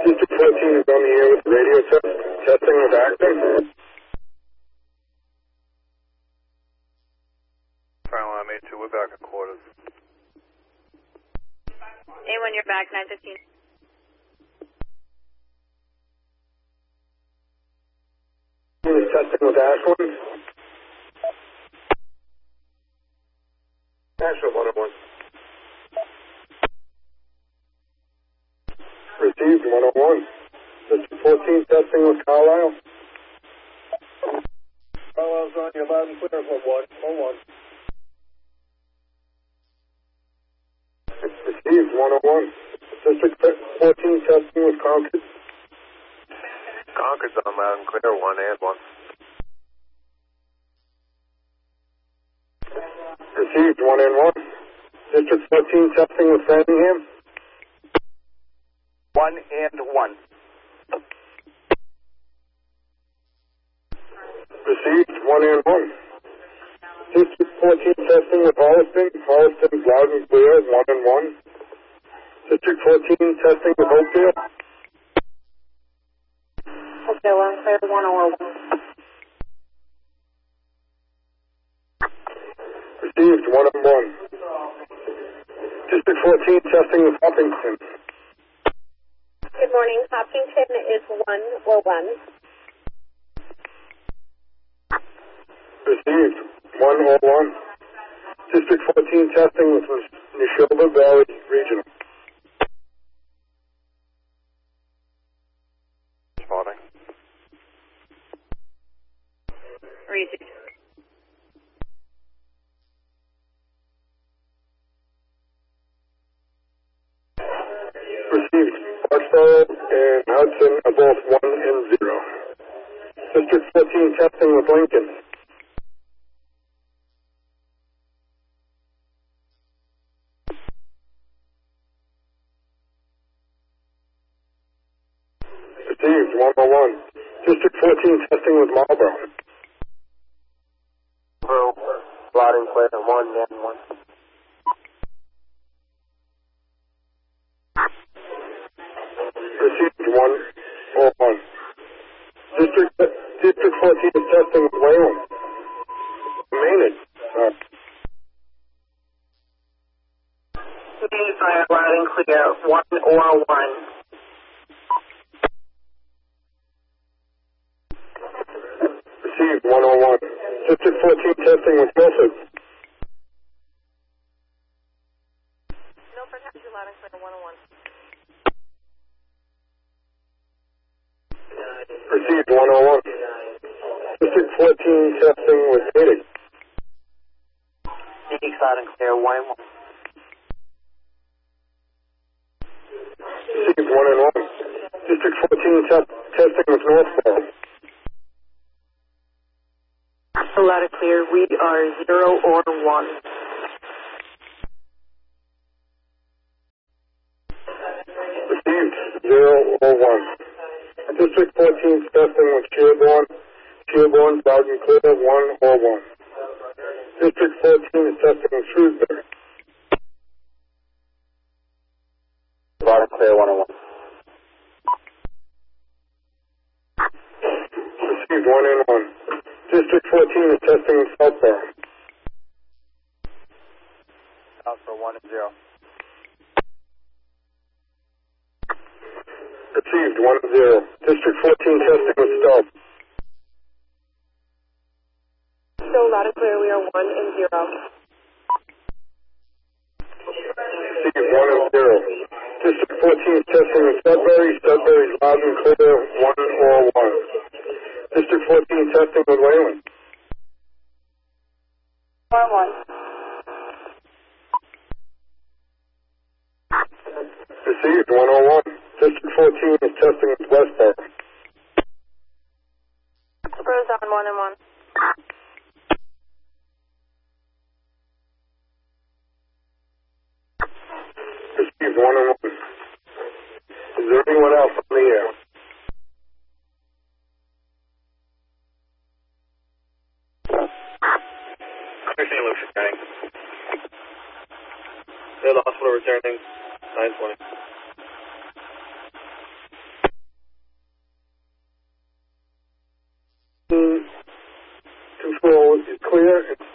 District 14 is on the air with the radio test. Testing with acting. Alarm 82, we're back at quarters. A1, you're back, 915. Testing with Ashland. Ashland 101. Received 101. District 14 testing with Carlisle. Carlisle's on your loud and clear for 101. Received 101. District 14 testing with Concord. Concord's on loud and clear, 1 and 1. Received 1 and 1. District 14 testing with Framingham. 1 and 1. Received 1 and 1. District 14 testing with Holliston. Holliston's loud and clear, 1 and 1. District 14 testing with Oakdale. Okay, loud and clear, 1 or 1. Received 1 and 1. District 14 testing with Hopkinton. Good morning, Hopkinton is 1 or 1. Received 1 or 1. District 14 testing with Neshoba Valley Regional. Spotting. Received. Received. Foxborough and Hudson are both 1 and 0. District 14 testing with Lincoln. Received 101. District 14 testing with Marlboro. Blue, loud and clear, 1 and 1. Received 1 or 1. District 14 is testing with Wayland. Maynard. Fire loud and clear, 1 or 1. Received 101. District 14 testing with Milford. No, for loud and clear, 1 or 1. Received 101. District 14 testing with Natick. Phoenix loud and clear, 1 and 1. Received 1 and 1. District 14 testing with Northborough. So loud and clear, we are 0 or 1. Received 0 or 1. District 14 testing with Sherborne. Sherborne's loud and clear, 1 or 1. District 14 is testing with Shrewsbury. Loud and clear, 1 and 1. Received 1 and 1. District 14 is testing with Southborough. Out for 1 and 0. Received 1 and 0. District 14 testing with Stubb. So loud and clear, we are 1 and 0. Received 1 and 0. District 14 testing with Sudbury. Sudbury's loud and clear, 1 or 1. District 14 testing with Wayland. 1 or 1. Received 101. District 14 is testing with Westboro. Rose on 1 and 1. Received 1 and 1. Is there anyone else on the air? St. Luke's returning. The hospital returning, 920. clear. It's